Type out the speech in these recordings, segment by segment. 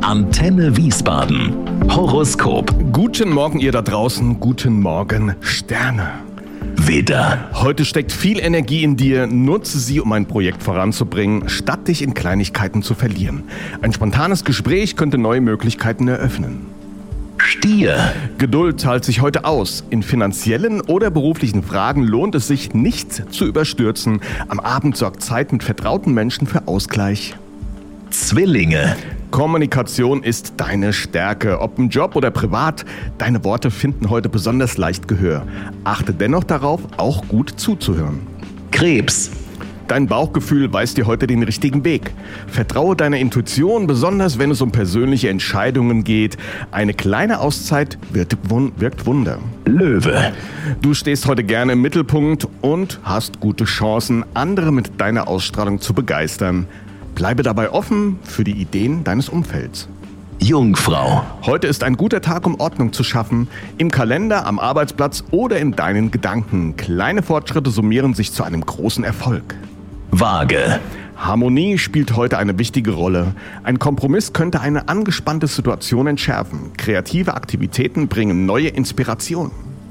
Antenne Wiesbaden. Horoskop. Guten Morgen ihr da draußen, guten Morgen Sterne. Widder. Heute steckt viel Energie in dir, nutze sie, um ein Projekt voranzubringen, statt dich in Kleinigkeiten zu verlieren. Ein spontanes Gespräch könnte neue Möglichkeiten eröffnen. Stier. Geduld zahlt sich heute aus. In finanziellen oder beruflichen Fragen lohnt es sich, nicht zu überstürzen. Am Abend sorgt Zeit mit vertrauten Menschen für Ausgleich. Zwillinge. Kommunikation ist deine Stärke. Ob im Job oder privat, deine Worte finden heute besonders leicht Gehör. Achte dennoch darauf, auch gut zuzuhören. Krebs. Dein Bauchgefühl weist dir heute den richtigen Weg. Vertraue deiner Intuition, besonders wenn es um persönliche Entscheidungen geht. Eine kleine Auszeit wirkt Wunder. Löwe. Du stehst heute gerne im Mittelpunkt und hast gute Chancen, andere mit deiner Ausstrahlung zu begeistern. Bleibe dabei offen für die Ideen deines Umfelds. Jungfrau. Heute ist ein guter Tag, um Ordnung zu schaffen. Im Kalender, am Arbeitsplatz oder in deinen Gedanken. Kleine Fortschritte summieren sich zu einem großen Erfolg. Waage. Harmonie spielt heute eine wichtige Rolle. Ein Kompromiss könnte eine angespannte Situation entschärfen. Kreative Aktivitäten bringen neue Inspiration.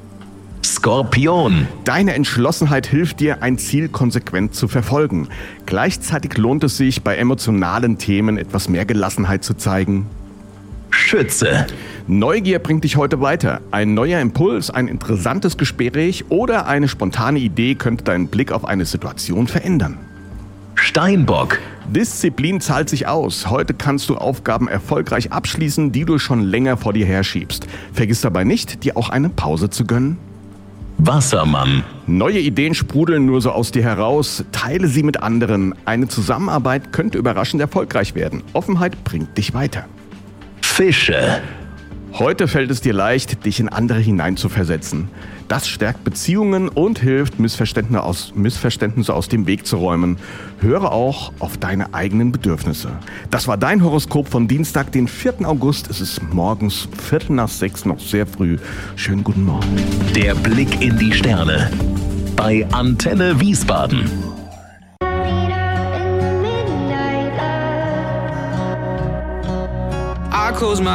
Skorpion. Deine Entschlossenheit hilft dir, ein Ziel konsequent zu verfolgen. Gleichzeitig lohnt es sich, bei emotionalen Themen etwas mehr Gelassenheit zu zeigen. Schütze. Neugier bringt dich heute weiter. Ein neuer Impuls, ein interessantes Gespräch oder eine spontane Idee könnte deinen Blick auf eine Situation verändern. Steinbock. Disziplin zahlt sich aus. Heute kannst du Aufgaben erfolgreich abschließen, die du schon länger vor dir herschiebst. Vergiss dabei nicht, dir auch eine Pause zu gönnen. Wassermann. Neue Ideen sprudeln nur so aus dir heraus. Teile sie mit anderen. Eine Zusammenarbeit könnte überraschend erfolgreich werden. Offenheit bringt dich weiter. Fische. Heute fällt es dir leicht, dich in andere hineinzuversetzen. Das stärkt Beziehungen und hilft, Missverständnisse aus dem Weg zu räumen. Höre auch auf deine eigenen Bedürfnisse. Das war dein Horoskop von Dienstag, den 4. August. Es ist morgens 5:45, noch sehr früh. Schönen guten Morgen. Der Blick in die Sterne. Bei Antenne Wiesbaden. I close my